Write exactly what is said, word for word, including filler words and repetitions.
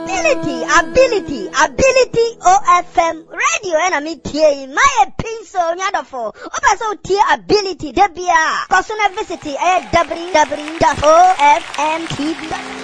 Ability, ability, ability O F M radio and me tia my pinso nyadofo. Opa so tia ability debia. Kosuna visit e w w w dot o f m t v dot com.